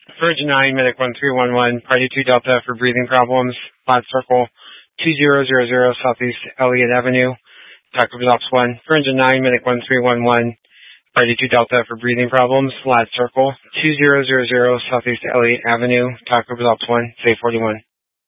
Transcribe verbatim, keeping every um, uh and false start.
Virgin nine, Medic one three one one, Party two Delta for breathing problems, flat circle two zero zero zero Southeast Elliott Avenue, Taco Results one. Virgin nine, Medic one three one one, Party two Delta for breathing problems, flat circle two zero zero zero Southeast Elliott Avenue, Taco Results one, Say forty-one.